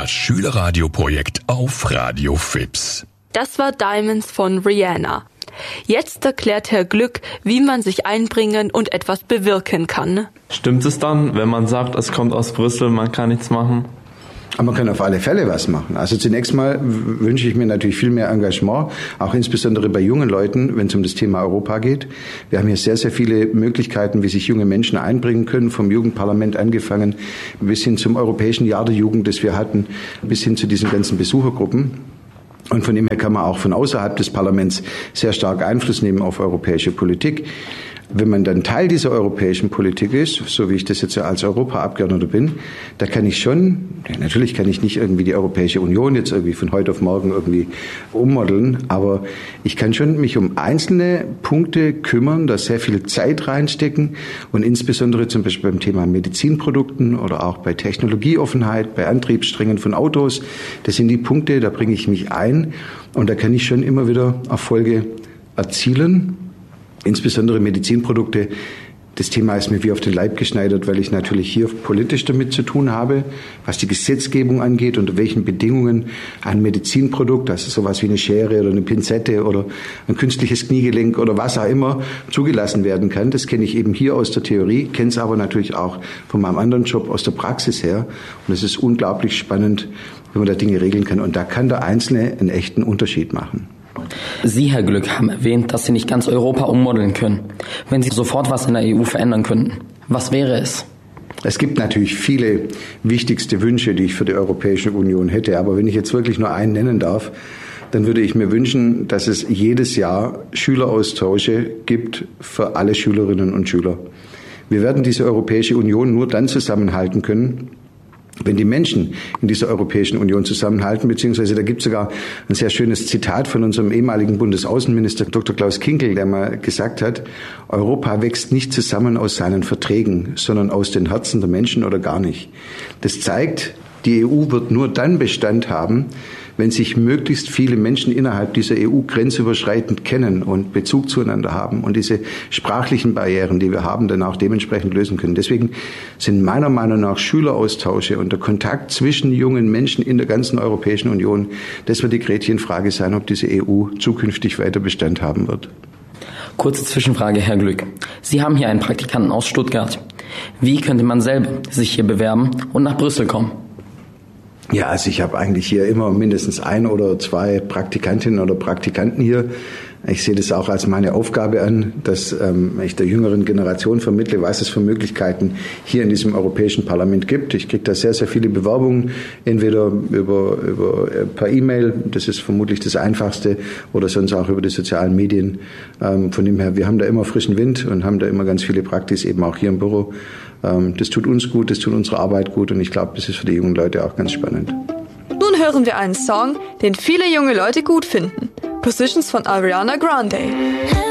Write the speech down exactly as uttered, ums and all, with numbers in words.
Das Schülerradio-Projekt auf Radio Fips. Das war Diamonds von Rihanna. Jetzt erklärt Herr Glück, wie man sich einbringen und etwas bewirken kann. Stimmt es dann, wenn man sagt, es kommt aus Brüssel, man kann nichts machen? Aber man kann auf alle Fälle was machen. Also zunächst mal wünsche ich mir natürlich viel mehr Engagement, auch insbesondere bei jungen Leuten, wenn es um das Thema Europa geht. Wir haben hier sehr, sehr viele Möglichkeiten, wie sich junge Menschen einbringen können, vom Jugendparlament angefangen bis hin zum Europäischen Jahr der Jugend, das wir hatten, bis hin zu diesen ganzen Besuchergruppen. Und von dem her kann man auch von außerhalb des Parlaments sehr stark Einfluss nehmen auf europäische Politik. Wenn man dann Teil dieser europäischen Politik ist, so wie ich das jetzt als Europaabgeordneter bin, da kann ich schon, ja, natürlich kann ich nicht irgendwie die Europäische Union jetzt irgendwie von heute auf morgen irgendwie ummodeln, aber ich kann schon mich um einzelne Punkte kümmern, da sehr viel Zeit reinstecken und insbesondere zum Beispiel beim Thema Medizinprodukten oder auch bei Technologieoffenheit, bei Antriebssträngen von Autos. Das sind die Punkte, da bringe ich mich ein und da kann ich schon immer wieder Erfolge erzielen. Insbesondere Medizinprodukte, das Thema ist mir wie auf den Leib geschneidert, weil ich natürlich hier politisch damit zu tun habe, was die Gesetzgebung angeht, unter welchen Bedingungen ein Medizinprodukt, also sowas wie eine Schere oder eine Pinzette oder ein künstliches Kniegelenk oder was auch immer, zugelassen werden kann. Das kenne ich eben hier aus der Theorie, kenne es aber natürlich auch von meinem anderen Job aus der Praxis her. Und es ist unglaublich spannend, wie man da Dinge regeln kann. Und da kann der Einzelne einen echten Unterschied machen. Sie, Herr Glück, haben erwähnt, dass Sie nicht ganz Europa ummodeln können. Wenn Sie sofort was in der E U verändern könnten, was wäre es? Es gibt natürlich viele wichtigste Wünsche, die ich für die Europäische Union hätte. Aber wenn ich jetzt wirklich nur einen nennen darf, dann würde ich mir wünschen, dass es jedes Jahr Schüleraustausche gibt für alle Schülerinnen und Schüler. Wir werden diese Europäische Union nur dann zusammenhalten können, wenn die Menschen in dieser Europäischen Union zusammenhalten, beziehungsweise da gibt es sogar ein sehr schönes Zitat von unserem ehemaligen Bundesaußenminister Doktor Klaus Kinkel, der mal gesagt hat, Europa wächst nicht zusammen aus seinen Verträgen, sondern aus den Herzen der Menschen oder gar nicht. Das zeigt, die E U wird nur dann Bestand haben, wenn sich möglichst viele Menschen innerhalb dieser E U grenzüberschreitend kennen und Bezug zueinander haben und diese sprachlichen Barrieren, die wir haben, dann auch dementsprechend lösen können. Deswegen sind meiner Meinung nach Schüleraustausche und der Kontakt zwischen jungen Menschen in der ganzen Europäischen Union, das wird die Gretchenfrage sein, ob diese E U zukünftig weiter Bestand haben wird. Kurze Zwischenfrage, Herr Glück. Sie haben hier einen Praktikanten aus Stuttgart. Wie könnte man selber sich hier bewerben und nach Brüssel kommen? Ja, also ich habe eigentlich hier immer mindestens ein oder zwei Praktikantinnen oder Praktikanten hier. Ich sehe das auch als meine Aufgabe an, dass ähm, ich der jüngeren Generation vermittle, was es für Möglichkeiten hier in diesem Europäischen Parlament gibt. Ich kriege da sehr, sehr viele Bewerbungen, entweder über, über äh, per E-Mail, das ist vermutlich das Einfachste, oder sonst auch über die sozialen Medien. Ähm, von dem her, wir haben da immer frischen Wind und haben da immer ganz viele Praktis, eben auch hier im Büro. Ähm, das tut uns gut, das tut unsere Arbeit gut und ich glaube, das ist für die jungen Leute auch ganz spannend. Nun hören wir einen Song, den viele junge Leute gut finden. Positions von Ariana Grande.